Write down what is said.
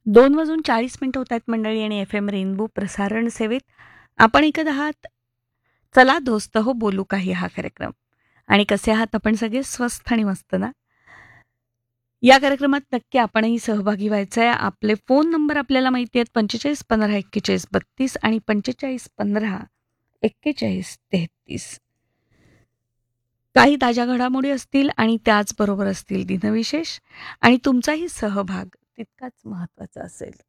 2:40 होत आहेत मंडळी आणि FM रेनबो प्रसारण सेवेत आपण ऐकत आहात चला दोस्त हो बोलू काही हा कार्यक्रम. आणि कसे आहात आपण सगळे स्वस्थ आणि मस्त ना? या कार्यक्रमात नक्की आपणही सहभागी व्हायचं आहे. आपले फोन नंबर आपल्याला माहिती आहेत 45 15 41 32 आणि 45 15 41 33. काही ताज्या घडामोडी असतील आणि त्याचबरोबर असतील दिनविशेष आणि तुमचाही सहभाग तितकाच महत्त्वाचा असेल.